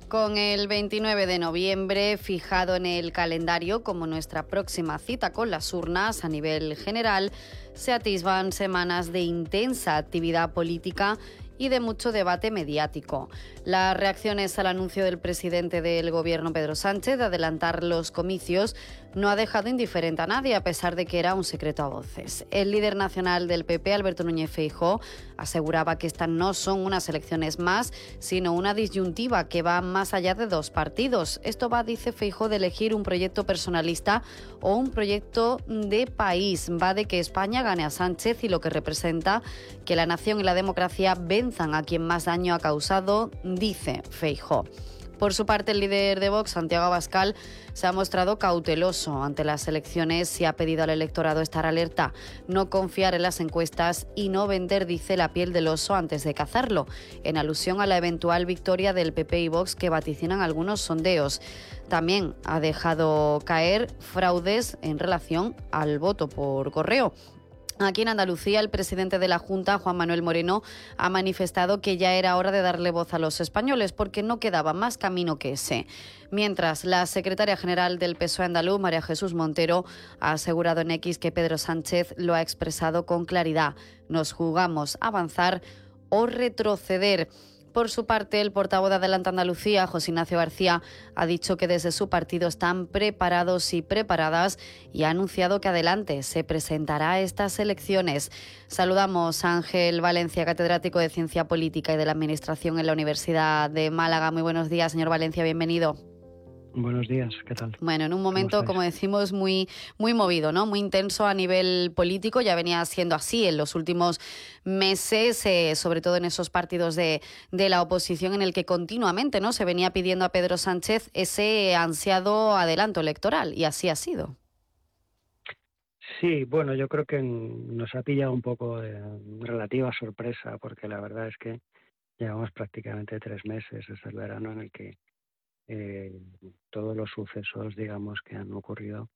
Con el 29 de noviembre fijado en el calendario como nuestra próxima cita con las urnas a nivel general, se atisban semanas de intensa actividad política y de mucho debate mediático. Las reacciones al anuncio del presidente del Gobierno, Pedro Sánchez, de adelantar los comicios no ha dejado indiferente a nadie, a pesar de que era un secreto a voces. El líder nacional del PP, Alberto Núñez Feijóo, aseguraba que estas no son unas elecciones más, sino una disyuntiva que va más allá de dos partidos. Esto va, dice Feijóo, de elegir un proyecto personalista o un proyecto de país. Va de que España gane a Sánchez y lo que representa que la nación y la democracia venzan a quien más daño ha causado, dice Feijóo. Por su parte, el líder de Vox, Santiago Abascal, se ha mostrado cauteloso ante las elecciones y ha pedido al electorado estar alerta, no confiar en las encuestas y no vender, dice, la piel del oso antes de cazarlo, en alusión a la eventual victoria del PP y Vox que vaticinan algunos sondeos. También ha dejado caer fraudes en relación al voto por correo. Aquí en Andalucía, el presidente de la Junta, Juan Manuel Moreno, ha manifestado que ya era hora de darle voz a los españoles porque no quedaba más camino que ese. Mientras, la secretaria general del PSOE andaluz, María Jesús Montero, ha asegurado en X que Pedro Sánchez lo ha expresado con claridad. Nos jugamos avanzar o retroceder. Por su parte, el portavoz de Adelante Andalucía, José Ignacio García, ha dicho que desde su partido están preparados y preparadas y ha anunciado que Adelante se presentará a estas elecciones. Saludamos a Ángel Valencia, catedrático de Ciencia Política y de la Administración en la Universidad de Málaga. Muy buenos días, señor Valencia, bienvenido. Buenos días, ¿qué tal? Bueno, en un momento, como decimos, muy movido, ¿no? Muy intenso a nivel político. Ya venía siendo así en los últimos meses, sobre todo en esos partidos de la oposición en el que continuamente, ¿no?, se venía pidiendo a Pedro Sánchez ese ansiado adelanto electoral, y así ha sido. Sí, bueno, yo creo que nos ha pillado un poco de relativa sorpresa, porque la verdad es que llevamos prácticamente 3 meses desde el verano en el que todos los sucesos, digamos, que han ocurrido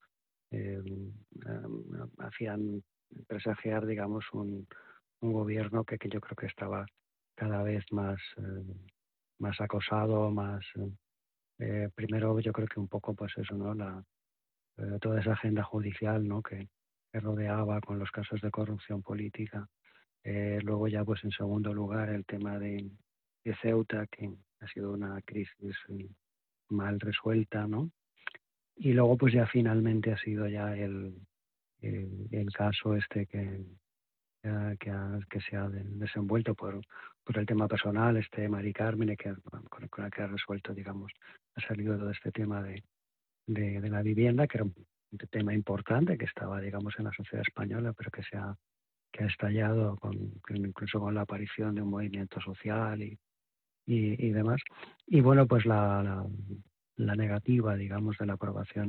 hacían presagiar, digamos, un gobierno que yo creo que estaba cada vez más acosado, más primero yo creo que un poco pues eso, ¿no? Toda esa agenda judicial, ¿no?, que rodeaba con los casos de corrupción política. Luego ya pues en segundo lugar el tema de Ceuta, que ha sido una crisis mal resuelta, ¿no? Y luego pues ya finalmente ha sido ya el caso este que se ha desenvuelto por el tema personal, Mari Carmen, con el que ha resuelto, digamos, ha salido todo este tema de la vivienda, que era un tema importante que estaba, digamos, en la sociedad española, pero que ha estallado incluso con la aparición de un movimiento social y demás. Y bueno, pues la negativa, digamos, de la aprobación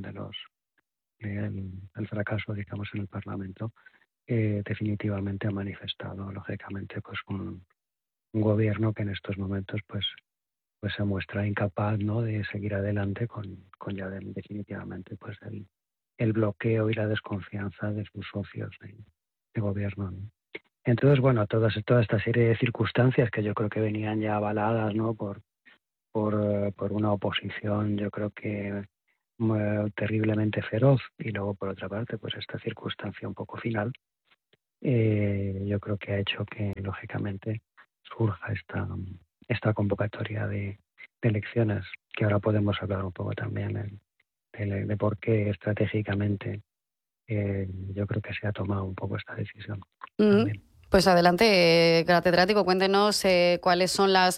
el fracaso, digamos, en el Parlamento, definitivamente ha manifestado, lógicamente, pues un gobierno que en estos momentos pues se muestra incapaz, ¿no?, de seguir adelante con ya definitivamente pues el bloqueo y la desconfianza de sus socios de gobierno, ¿no? Entonces, bueno, toda esta serie de circunstancias que yo creo que venían ya avaladas, ¿no?, por una oposición, yo creo que terriblemente feroz, y luego por otra parte pues esta circunstancia un poco final, yo creo que ha hecho que lógicamente surja esta convocatoria de elecciones, que ahora podemos hablar un poco también de por qué estratégicamente yo creo que se ha tomado un poco esta decisión también. Pues adelante, catedrático, cuéntenos cuáles son las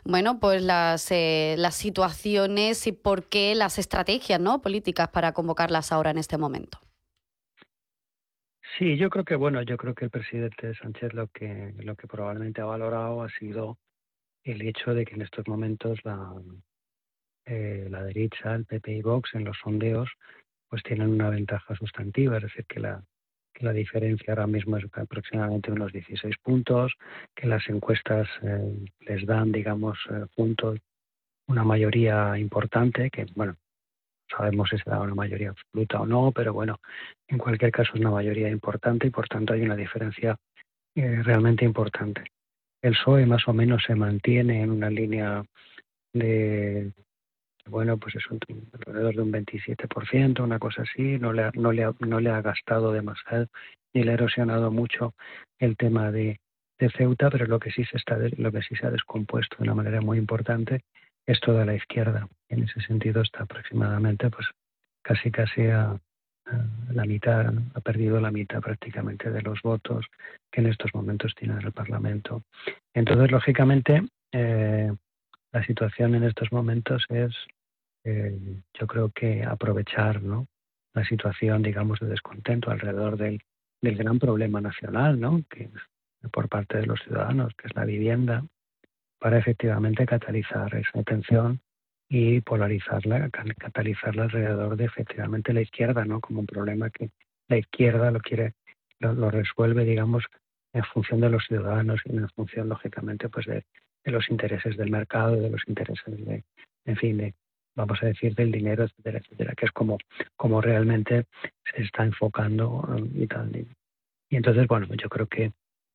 situaciones y por qué las estrategias, ¿no?, políticas para convocarlas ahora en este momento. Sí, yo creo que el presidente Sánchez lo que probablemente ha valorado ha sido el hecho de que en estos momentos la derecha, el PP y Vox, en los sondeos, pues tienen una ventaja sustantiva, es decir, que la diferencia ahora mismo es aproximadamente unos 16 puntos, que las encuestas les dan, digamos, juntos una mayoría importante, que, bueno, sabemos si será una mayoría absoluta o no, pero bueno, en cualquier caso es una mayoría importante y por tanto hay una diferencia realmente importante. El PSOE más o menos se mantiene en una línea de bueno, pues es alrededor de un 27%, una cosa así, no le ha gastado demasiado ni le ha erosionado mucho el tema de Ceuta, pero lo que sí se ha descompuesto de una manera muy importante es toda la izquierda. En ese sentido está aproximadamente pues casi a la mitad, ha perdido la mitad prácticamente de los votos que en estos momentos tiene el Parlamento. Entonces, lógicamente, la situación en estos momentos es, yo creo que aprovechar, ¿no?, la situación, digamos, de descontento alrededor del gran problema nacional, ¿no?, que es por parte de los ciudadanos, que es la vivienda, para efectivamente catalizar esa tensión y catalizarla alrededor de efectivamente la izquierda, ¿no?, como un problema que la izquierda lo resuelve, digamos, en función de los ciudadanos y en función, lógicamente, pues de los intereses del mercado, de los intereses vamos a decir, del dinero, etcétera, etcétera, que es como realmente se está enfocando y tal. Y entonces, bueno, yo creo que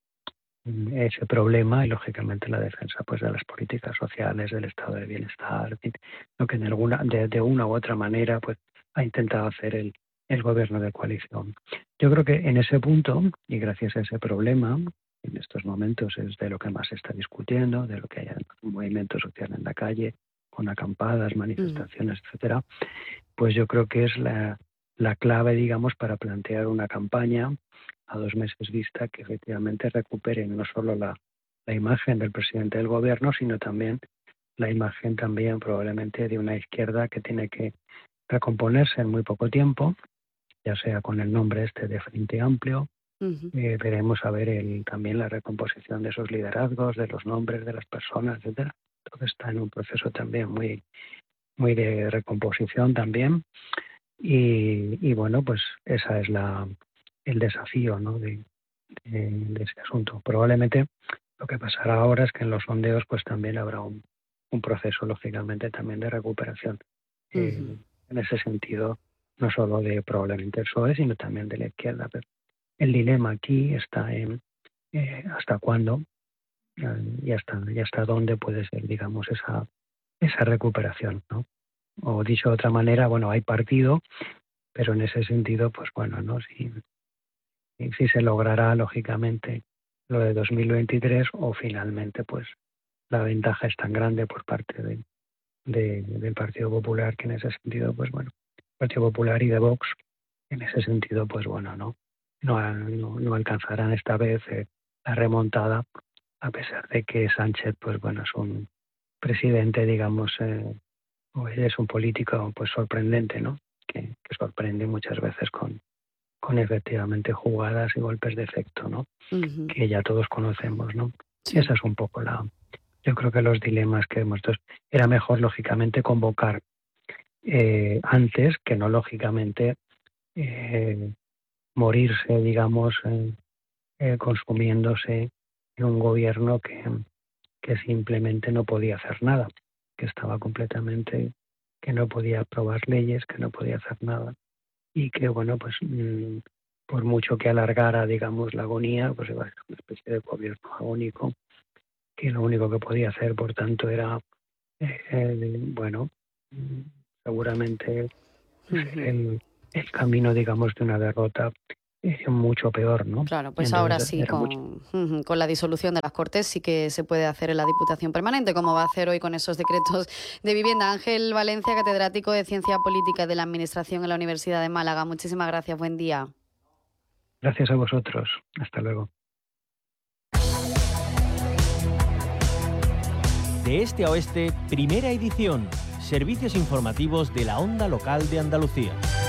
ese problema y lógicamente la defensa pues de las políticas sociales, del estado de bienestar, lo que de una u otra manera pues ha intentado hacer el gobierno de coalición. Yo creo que en ese punto, y gracias a ese problema, en estos momentos es de lo que más se está discutiendo, de lo que haya un movimiento social en la calle, con acampadas, manifestaciones, etcétera, pues yo creo que es la clave, digamos, para plantear una campaña a 2 meses vista que efectivamente recupere no solo la imagen del presidente del gobierno, sino también la imagen también probablemente de una izquierda que tiene que recomponerse en muy poco tiempo, ya sea con el nombre de Frente Amplio. Veremos a ver también la recomposición de esos liderazgos, de los nombres de las personas, etcétera. Todo está en un proceso también muy de recomposición también. Y bueno, pues esa es el desafío, ¿no?, de ese asunto. Probablemente lo que pasará ahora es que en los sondeos pues también habrá un proceso, lógicamente, también de recuperación. En ese sentido, no solo de probablemente el PSOE, sino también de la izquierda. Pero el dilema aquí está en hasta cuándo y hasta dónde puede ser, digamos, esa recuperación, ¿no? O dicho de otra manera, bueno, hay partido, pero en ese sentido, pues bueno, ¿no?, si se logrará, lógicamente, lo de 2023 o finalmente, pues la ventaja es tan grande por parte del Partido Popular que en ese sentido, pues bueno, Partido Popular y de Vox, en ese sentido, pues bueno, no alcanzarán esta vez la remontada, a pesar de que Sánchez, pues bueno, es un presidente, digamos, es un político pues sorprendente, ¿no?, que sorprende muchas veces con efectivamente jugadas y golpes de efecto, ¿no?, que ya todos conocemos, ¿no? Sí. Esa es un poco yo creo que los dilemas que hemos. Entonces, era mejor, lógicamente, convocar antes que no, lógicamente, morirse, digamos, consumiéndose en un gobierno que simplemente no podía hacer nada, que estaba completamente, que no podía aprobar leyes, que no podía hacer nada. Y que, bueno, pues por mucho que alargara, digamos, la agonía, pues iba a ser una especie de gobierno agónico, que lo único que podía hacer, por tanto, era, seguramente el camino, digamos, de una derrota mucho peor, ¿no? Claro, pues entonces, ahora sí, con la disolución de las Cortes sí que se puede hacer en la Diputación Permanente, como va a hacer hoy con esos decretos de vivienda. Ángel Valencia, catedrático de Ciencia Política y de la Administración en la Universidad de Málaga. Muchísimas gracias, buen día. Gracias a vosotros. Hasta luego. De este a oeste, primera edición. Servicios informativos de la Onda Local de Andalucía.